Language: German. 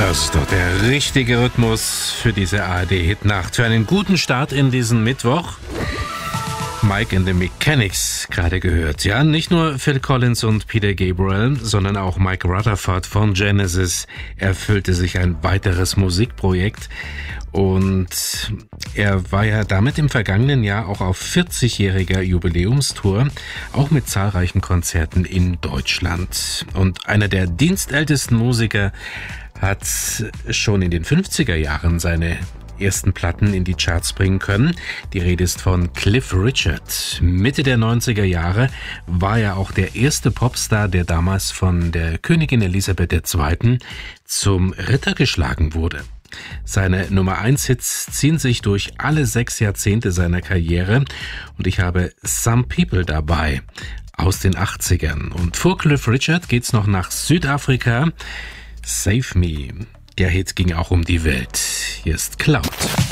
Das ist doch der richtige Rhythmus für diese ARD-Hitnacht. Für einen guten Start in diesen Mittwoch. Mike and the Mechanics gerade gehört. Ja, nicht nur Phil Collins und Peter Gabriel, sondern auch Mike Rutherford von Genesis erfüllte sich ein weiteres Musikprojekt. Und er war ja damit im vergangenen Jahr auch auf 40-jähriger Jubiläumstour, auch mit zahlreichen Konzerten in Deutschland. Und einer der dienstältesten Musiker hat schon in den 50er Jahren seine ersten Platten in die Charts bringen können. Die Rede ist von Cliff Richard. Mitte der 90er Jahre war er auch der erste Popstar, der damals von der Königin Elisabeth II. Zum Ritter geschlagen wurde. Seine Nummer-1-Hits ziehen sich durch alle 6 Jahrzehnte seiner Karriere und ich habe Some People dabei aus den 80ern. Und vor Cliff Richard geht's noch nach Südafrika. Save Me. Der Hit ging auch um die Welt. Hier ist Cloud.